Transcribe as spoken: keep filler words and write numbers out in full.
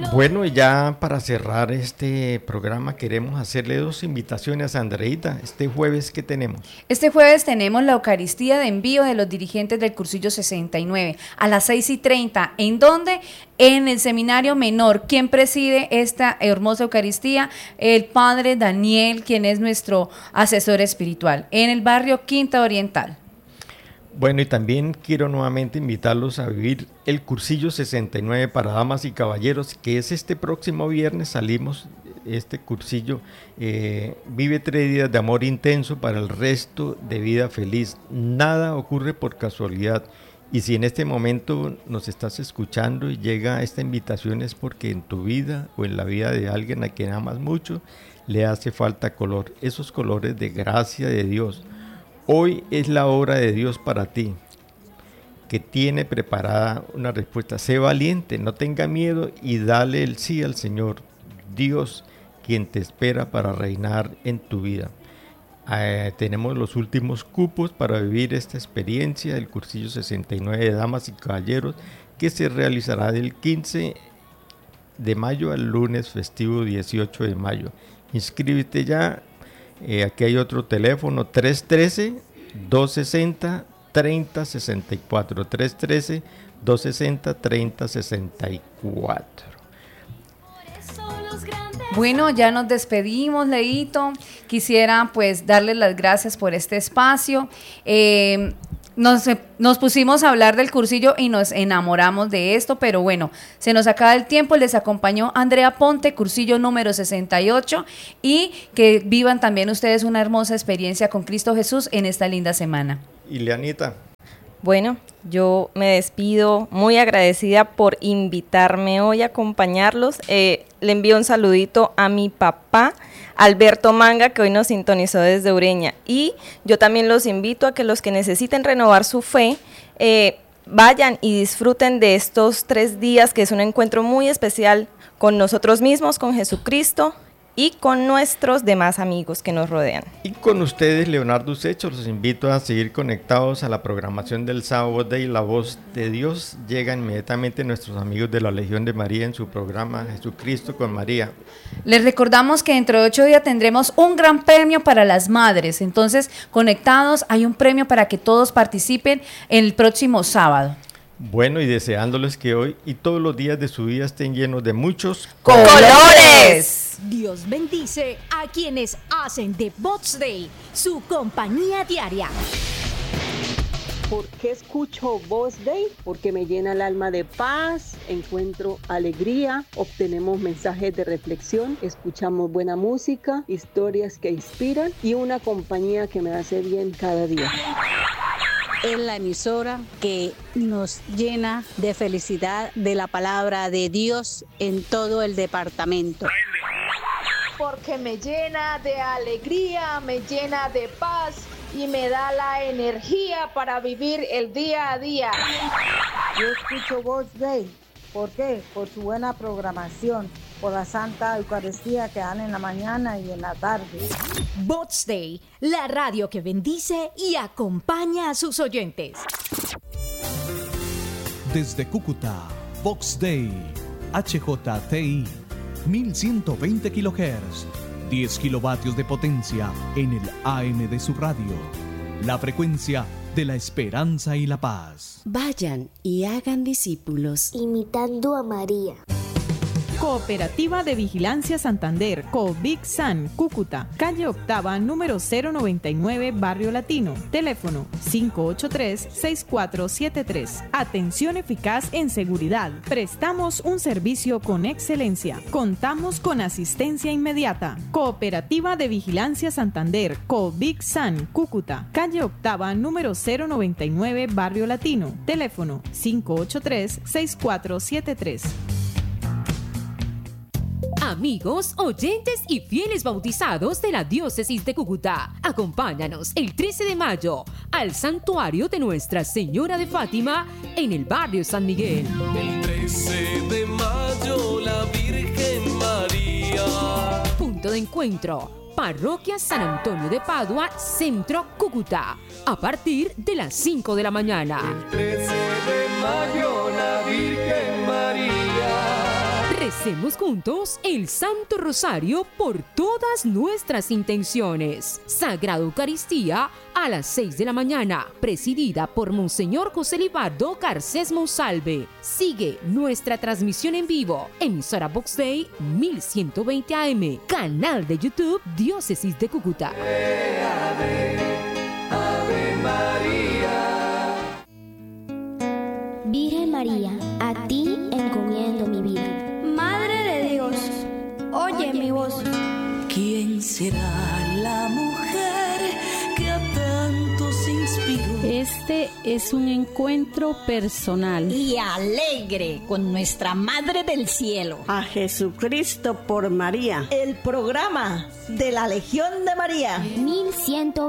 Bueno, y ya para cerrar este programa queremos hacerle dos invitaciones a Andreita. Este jueves, ¿qué tenemos? Este jueves tenemos la Eucaristía de envío de los dirigentes del cursillo sesenta y nueve a las seis y treinta. ¿En dónde? En el Seminario Menor. ¿Quién preside esta hermosa Eucaristía? El Padre Daniel, quien es nuestro asesor espiritual, en el barrio Quinta Oriental. Bueno, y también quiero nuevamente invitarlos a vivir el cursillo sesenta y nueve para damas y caballeros, que es este próximo viernes. Salimos este cursillo, eh, vive tres días de amor intenso para el resto de vida feliz. Nada ocurre por casualidad, y si en este momento nos estás escuchando y llega esta invitación, es porque en tu vida o en la vida de alguien a quien amas mucho le hace falta color, esos colores de gracia de Dios. Hoy es la hora de Dios para ti, que tiene preparada una respuesta. Sé valiente, no tenga miedo y dale el sí al Señor, Dios, quien te espera para reinar en tu vida. Eh, tenemos los últimos cupos para vivir esta experiencia del cursillo sesenta y nueve de damas y caballeros, que se realizará del quince de mayo al lunes festivo dieciocho de mayo. Inscríbete ya. Eh, aquí hay otro teléfono, tres uno tres, dos seis cero, tres cero seis cuatro, tres uno tres, dos seis cero, tres cero seis cuatro. Bueno, ya nos despedimos, Leito. Quisiera pues darles las gracias por este espacio. Eh, Nos, nos pusimos a hablar del cursillo y nos enamoramos de esto, pero bueno, se nos acaba el tiempo. Les acompañó Andrea Ponte, cursillo número sesenta y ocho, y que vivan también ustedes una hermosa experiencia con Cristo Jesús en esta linda semana. Y Leanita. Bueno, yo me despido muy agradecida por invitarme hoy a acompañarlos. Eh, le envío un saludito a mi papá, Alberto Manga, que hoy nos sintonizó desde Ureña. Y yo también los invito a que los que necesiten renovar su fe, eh, vayan y disfruten de estos tres días, que es un encuentro muy especial con nosotros mismos, con Jesucristo y con nuestros demás amigos que nos rodean. Y con ustedes, Leonardo Usecho, los invito a seguir conectados a la programación del Sábado Day. La Voz de Dios. Llega inmediatamente nuestros amigos de la Legión de María en su programa Jesucristo con María. Les recordamos que dentro de ocho días tendremos un gran premio para las madres. Entonces, conectados, hay un premio para que todos participen el próximo sábado. Bueno, y deseándoles que hoy y todos los días de su vida estén llenos de muchos colores. Dios bendice a quienes hacen de Bots Day su compañía diaria. ¿Por qué escucho Voz Day? Porque me llena el alma de paz, encuentro alegría, obtenemos mensajes de reflexión, escuchamos buena música, historias que inspiran y una compañía que me hace bien cada día. Es la emisora que nos llena de felicidad de la palabra de Dios en todo el departamento. Porque me llena de alegría, me llena de paz y me da la energía para vivir el día a día. Yo escucho Voz Day. ¿Por qué? Por su buena programación, por la Santa Eucaristía que dan en la mañana y en la tarde. Bots Day, la radio que bendice y acompaña a sus oyentes. Desde Cúcuta, Vox Day, H J T I, mil ciento veinte kilohertz, diez kilovatios de potencia en el A M de su radio. La frecuencia de la esperanza y la paz. Vayan y hagan discípulos imitando a María. Cooperativa de Vigilancia Santander, Covic-San, Cúcuta, calle Octava, número cero noventa y nueve, Barrio Latino. Teléfono cinco ocho tres, seis cuatro siete tres. Atención eficaz en seguridad. Prestamos un servicio con excelencia. Contamos con asistencia inmediata. Cooperativa de Vigilancia Santander, Covic-San, Cúcuta, calle Octava, número cero noventa y nueve, Barrio Latino. Teléfono cinco ocho tres, seis cuatro siete tres. Amigos, oyentes y fieles bautizados de la diócesis de Cúcuta, acompáñanos el trece de mayo al santuario de Nuestra Señora de Fátima en el barrio San Miguel. El trece de mayo, la Virgen María. Punto de encuentro: Parroquia San Antonio de Padua, Centro, Cúcuta, a partir de las cinco de la mañana. El trece de mayo, la Virgen María. Recemos juntos el Santo Rosario por todas nuestras intenciones. Sagrada Eucaristía a las seis de la mañana, presidida por Monseñor José Libardo Garcés Monsalve. Sigue nuestra transmisión en vivo, emisora Vox Day mil ciento veinte A M, canal de YouTube Diócesis de Cúcuta. Ave, Ave María. Virgen María, a ti encomiendo mi vida. Madre de Dios, oye mi voz. ¿Quién será la mujer que a tantos inspiró? Este es un encuentro personal y alegre con nuestra Madre del Cielo. A Jesucristo por María. El programa de la Legión de María. mil ciento